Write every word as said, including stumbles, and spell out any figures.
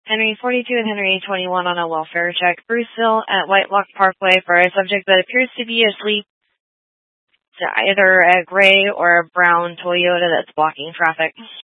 Henry forty-two and Henry twenty-one on a welfare check. Bruceville at White Lock Parkway for a subject that appears to be asleep. To either a gray or a brown Toyota that's blocking traffic.